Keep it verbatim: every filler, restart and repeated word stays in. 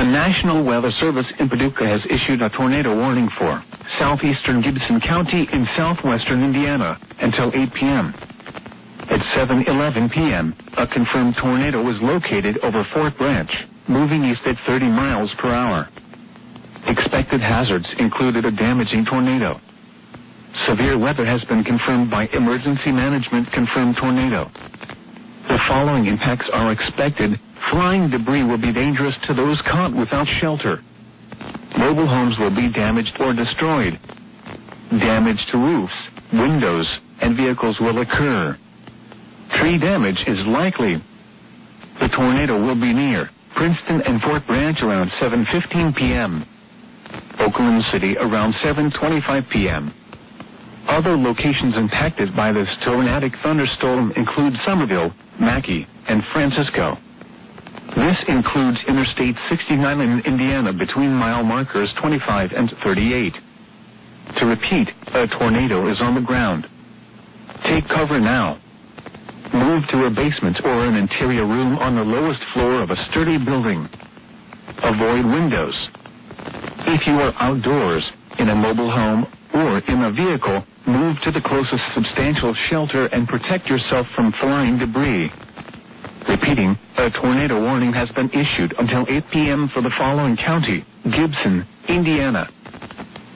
The National Weather Service in Paducah has issued a tornado warning for southeastern Gibson County in southwestern Indiana until eight p.m. At seven eleven p.m., a confirmed tornado was located over Fort Branch, moving east at thirty miles per hour. Expected hazards included a damaging tornado. Severe weather has been confirmed by Emergency Management confirmed tornado. The following impacts are expected. Flying debris will be dangerous to those caught without shelter. Mobile homes will be damaged or destroyed. Damage to roofs, windows, and vehicles will occur. Tree damage is likely. The tornado will be near Princeton and Fort Branch around seven fifteen p.m. Oakland City around seven twenty-five p.m. Other locations impacted by this tornadic thunderstorm include Somerville, Mackay, and Francisco. This includes Interstate sixty-nine in Indiana between mile markers twenty-five and thirty-eight. To repeat, a tornado is on the ground. Take cover now. Move to a basement or an interior room on the lowest floor of a sturdy building. Avoid windows. If you are outdoors, in a mobile home, or in a vehicle, move to the closest substantial shelter and protect yourself from flying debris. Repeating, a tornado warning has been issued until eight p.m. for the following county: Gibson, Indiana,